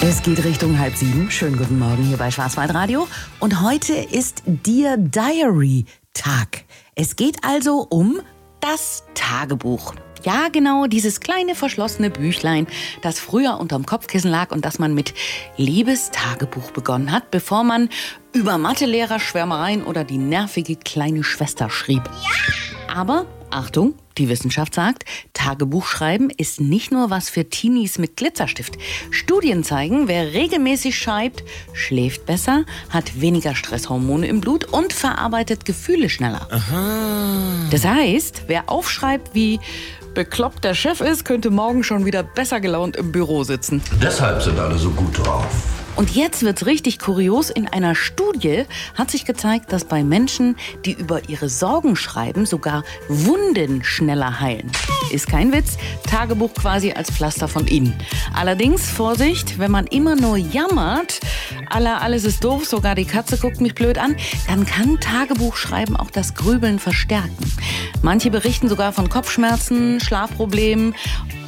Es geht Richtung 6:30. Schönen guten Morgen hier bei Schwarzwaldradio. Und heute ist Dear Diary Tag. Es geht also um das Tagebuch. Ja, genau, dieses kleine verschlossene Büchlein, das früher unterm Kopfkissen lag und das man mit Liebestagebuch begonnen hat, bevor man über Mathelehrer, Schwärmereien oder die nervige kleine Schwester schrieb. Ja! Aber, Achtung, die Wissenschaft sagt, Tagebuchschreiben ist nicht nur was für Teenies mit Glitzerstift. Studien zeigen, wer regelmäßig schreibt, schläft besser, hat weniger Stresshormone im Blut und verarbeitet Gefühle schneller. Aha. Das heißt, wer aufschreibt, wie bekloppt der Chef ist, könnte morgen schon wieder besser gelaunt im Büro sitzen. Deshalb sind alle so gut drauf. Und jetzt wird's richtig kurios. In einer Studie hat sich gezeigt, dass bei Menschen, die über ihre Sorgen schreiben, sogar Wunden schneller heilen. Ist kein Witz, Tagebuch quasi als Pflaster von innen. Allerdings, Vorsicht, wenn man immer nur jammert, alles ist doof, sogar die Katze guckt mich blöd an, dann kann Tagebuchschreiben auch das Grübeln verstärken. Manche berichten sogar von Kopfschmerzen, Schlafproblemen